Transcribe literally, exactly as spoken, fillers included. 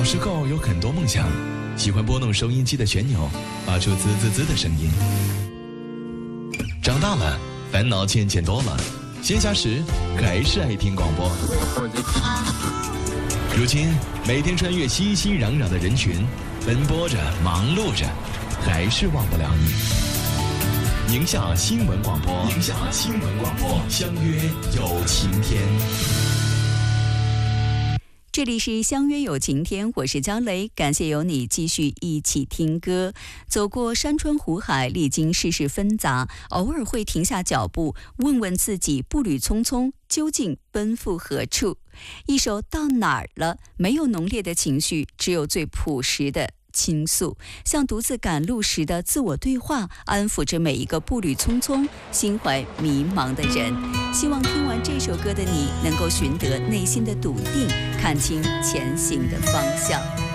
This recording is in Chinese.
小时候有很多梦想，喜欢拨弄收音机的旋钮，发出滋滋滋的声音。长大了，烦恼渐渐多了，闲暇时还是爱听广播。如今，每天穿越熙熙攘攘的人群，奔波着，忙碌着，还是忘不了你。宁夏新闻广播，宁夏新闻广播，相约有晴天。 这里是相约有晴天，我是焦雷，感谢有你继续一起听歌。走过山川湖海，历经世事纷杂，偶尔会停下脚步，问问自己步履匆匆，究竟奔赴何处？一首到哪儿了，没有浓烈的情绪，只有最朴实的倾诉，像独自赶路时的自我对话，安抚着每一个步履匆匆、心怀迷茫的人。希望听完这首歌的你，能够寻得内心的笃定，看清前行的方向。